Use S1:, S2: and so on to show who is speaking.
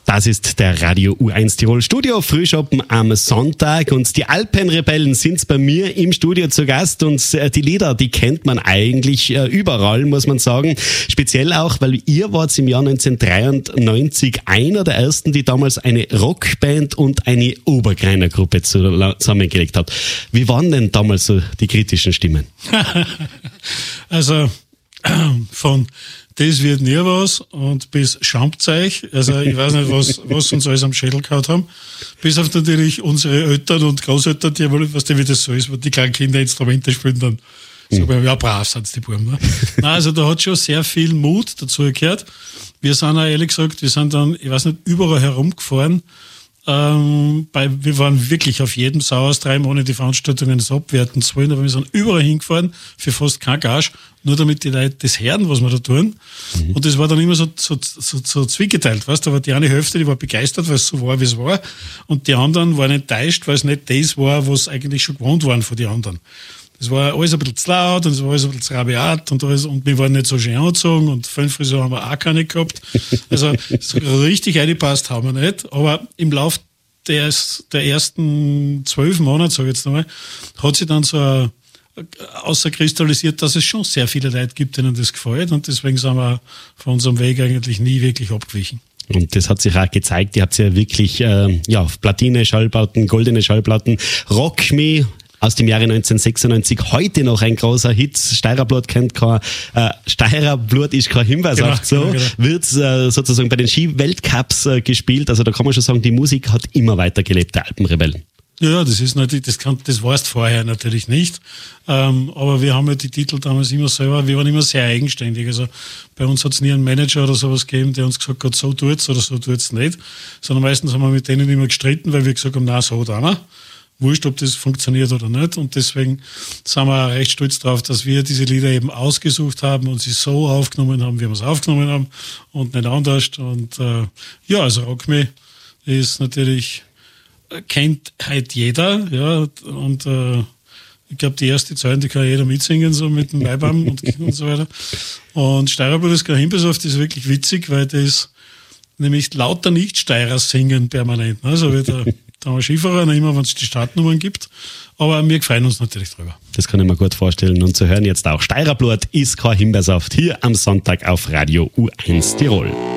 S1: Das ist der Radio U1 Tirol Studio Frühschoppen am Sonntag und die Alpenrebellen sind bei mir im Studio zu Gast und die Lieder, die kennt man eigentlich überall, muss man sagen. Speziell auch, weil ihr wart im Jahr 1993 einer der ersten, die damals eine Rockband und eine Obergreiner-Gruppe zusammengelegt hat. Wie waren denn damals so die kritischen Stimmen?
S2: Also von das wird nie was und bis Schampzeug, also ich weiß nicht, was uns alles am Schädel gehauen haben, bis auf natürlich unsere Eltern und Großeltern, die wollen, was wie das so ist, wo die kleinen Kinder Instrumente spielen, dann sagen wir, ja brav sind die Buben. Ne? Nein, also da hat schon sehr viel Mut dazu gehört. Wir sind auch ehrlich gesagt, wir sind dann, ich weiß nicht, überall herumgefahren. Wir waren wirklich auf jedem Sauerstreim, ohne die Veranstaltungen das abwerten zu wollen, aber wir sind überall hingefahren für fast kein Gage, nur damit die Leute das hören, was wir da tun. Mhm. Und das war dann immer so zwiegeteilt, weißt du, aber die eine Hälfte, die war begeistert, weil es so war, wie es war, und die anderen waren enttäuscht, weil es nicht das war, was eigentlich schon gewohnt waren von den anderen. Es war alles ein bisschen zu laut und es war alles ein bisschen zu rabiat und alles, und wir waren nicht so schön angezogen und Frisur haben wir auch keine gehabt. Also so richtig eingepasst haben wir nicht, aber im Lauf der ersten 12 Monate, sage ich jetzt nochmal, hat sich dann so außerkristallisiert, dass es schon sehr viele Leute gibt, denen das gefällt, und deswegen sind wir von unserem Weg eigentlich nie wirklich abgewichen.
S1: Und das hat sich auch gezeigt, ihr habt ja wirklich Platine, Schallplatten, goldene Schallplatten, Rock Me aus dem Jahre 1996, heute noch ein großer Hit. Steirerblut kennt kein, Steirerblut ist kein Himbeersaft, genau. Wird sozusagen bei den Ski-Weltcups gespielt. Also da kann man schon sagen, die Musik hat immer weitergelebt, der Alpenrebellen.
S2: Ja, das ist natürlich, das weißt vorher natürlich nicht. Aber wir haben ja die Titel damals immer selber, wir waren immer sehr eigenständig. Also bei uns hat es nie einen Manager oder sowas gegeben, der uns gesagt hat, so tut's oder so tut's nicht. Sondern meistens haben wir mit denen immer gestritten, weil wir gesagt haben, na, so da wir. Wurscht, ob das funktioniert oder nicht. Und deswegen sind wir auch recht stolz drauf, dass wir diese Lieder eben ausgesucht haben und sie so aufgenommen haben, wie wir es aufgenommen haben und nicht anders. Und also Rock Me ist natürlich, kennt halt jeder, ja, und ich glaube, die erste Zeilen, die kann jeder mitsingen, so mit dem Weibam und so weiter. Und Steirerblut ist kein Himbeersaft, das ist wirklich witzig, weil das nämlich lauter Nicht-Steirer singen permanent. Also wie der Skifahrer, immer wenn es die Startnummern gibt. Aber wir freuen uns natürlich drüber.
S1: Das kann ich mir gut vorstellen. Und zu hören jetzt auch Steirerblut ist kein Himbeersaft hier am Sonntag auf Radio U1 Tirol.